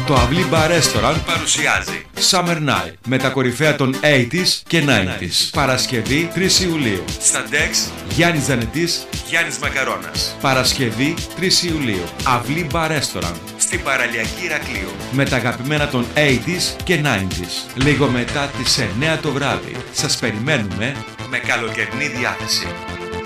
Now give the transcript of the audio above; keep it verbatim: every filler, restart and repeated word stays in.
Το Αυλή Bar Restaurant παρουσιάζει Summer Night με τα κορυφαία των ογδόντα και ενενήντα. Παρασκευή τρεις Ιουλίου. Στα Dex Γιάννης Ζανετής, Γιάννης Μακαρώνας. Παρασκευή τρεις Ιουλίου. Αυλή Bar Restaurant στην παραλιακή Ηρακλείου. Με τα αγαπημένα των ογδόντα και ενενήντα. Λίγο μετά τις εννιά το βράδυ. Σας περιμένουμε με καλοκαιρινή διάθεση.